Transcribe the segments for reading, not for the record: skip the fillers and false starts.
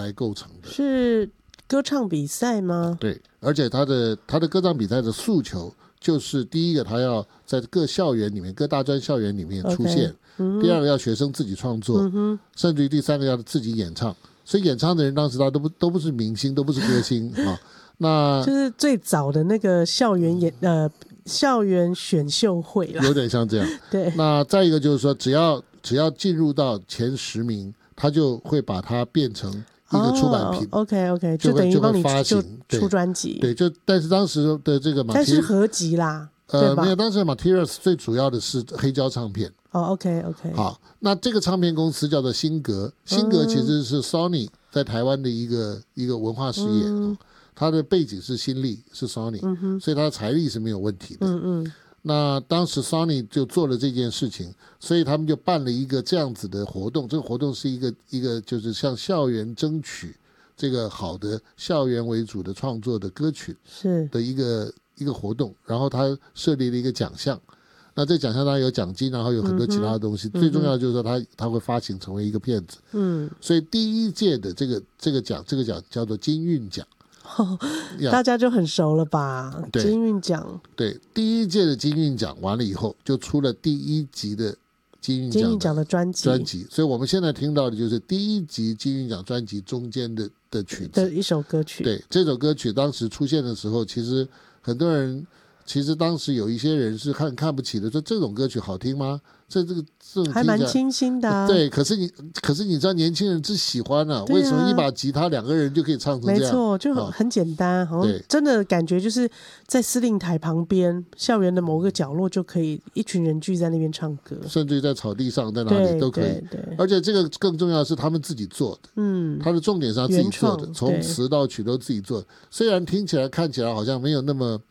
来构成的。 是歌唱比赛吗？ 对，而且他的歌唱比赛的诉求就是第一个，他要在各校园里面、各大专校园里面出现；第二个要学生自己创作，甚至于第三个要自己演唱。所以演唱的人当时他都不是明星，都不是歌星啊。那就是最早的那个校园选秀会啦， 有点像这样。 对。 那再一个就是说，只要进入到前10名，他就会把它变成一个出版品。 OK， 就等于帮你发行出专辑。 对，但是当时的这个但是合集啦，对吧？ 没有，当时 Materials 最主要的是黑胶唱片。 OK。 好，那这个唱片公司叫做新格，新格其实是 Sony 在台湾的一个文化事业。它的背景是新力，是 Sony，所以它的财力是没有问题的。那当时 Sony 就做了这件事情，所以他们就办了一个这样子的活动。这个活动是一个就是向校园争取这个好的校园为主的创作的歌曲的一个活动，然后他设立了一个奖项。那这奖项当然有奖金，然后有很多其他的东西。最重要的就是说他会发行成为一个片子。所以第一届的这个奖叫做金韵奖。 大家就很熟了吧？金韵奖。对， 第一届的金韵奖完了以后，就出了第一集的金韵奖的专辑。所以我们现在听到的就是第一集金韵奖专辑中间的曲子的一首歌曲。 对，这首歌曲当时出现的时候，其实很多人，其实当时有一些人是看不起的，说这种歌曲好听吗？这种还蛮清新的啊。 对，可是你知道年轻人只喜欢啊，为什么一把吉他2个人就可以唱成这样？ 没错，就很简单，好像真的感觉就是在司令台旁边校园的某个角落就可以一群人聚在那边唱歌， 甚至于在草地上在哪里都可以。而且这个更重要的是他们自己做的，他的重点是他自己做的，从词到曲都自己做的。虽然听起来看起来好像没有那么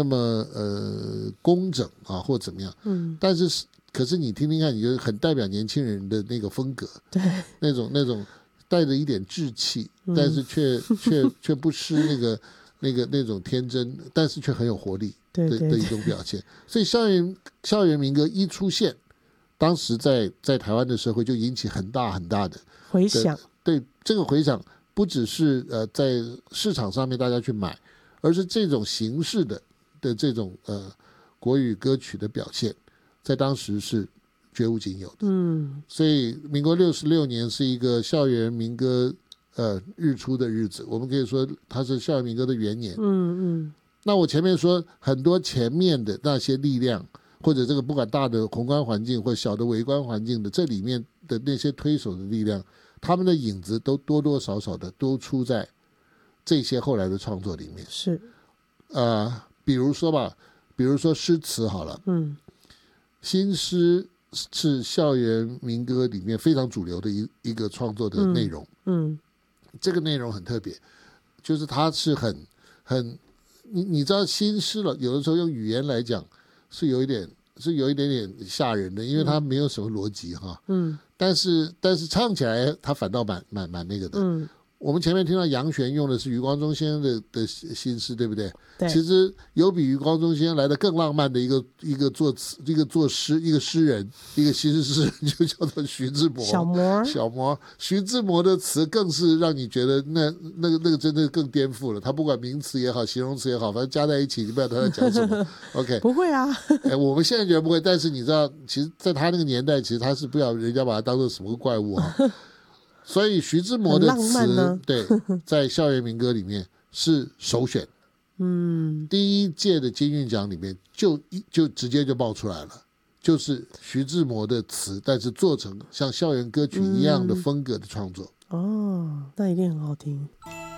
工整啊或怎么样，但是可是你听听看，你就很代表年轻人的那个风格，对，那种带着一点稚气，但是却不失那种天真，但是却很有活力的一种表现。所以校园民歌一出现，当时在台湾的社会就引起很大很大的回响。 对，这个回响不只是在市场上面大家去买，而是这种形式的这种国语歌曲的表现，在当时是绝无仅有的。所以民国66年是一个校园民歌日出的日子，我们可以说它是校园民歌的元年。那我前面说很多前面的那些力量，或者这个不管大的宏观环境或小的微观环境的这里面的那些推手的力量，他们的影子都多多少少的都出在这些后来的创作里面。 是比如说诗词好了，新诗是校园民歌里面非常主流的一个创作的内容。这个内容很特别，就是它是很你知道新诗了，有的时候用语言来讲是有一点点吓人的，因为它没有什么逻辑哈。但是唱起来它反倒蛮那个的。我们前面听到杨玄用的是余光中先生的新诗，对不对？对。其实有比余光中先生来的更浪漫的一个作词、一个作诗、一个诗人、一个新诗人，就叫做徐志摩。小摩，徐志摩的词更是让你觉得那个真的更颠覆了。他不管名词也好，形容词也好，反正加在一起，你不知道他在讲什么。OK， 不会啊。 我们现在觉得不会，但是你知道，其实在他那个年代，其实他是不要人家把他当做什么怪物哈。所以徐志摩的词，对，在校园民歌里面是首选。第一届的金韵奖里面就直接就爆出来了，就是徐志摩的词，但是做成像校园歌曲一样的风格的创作。 那一定很好听。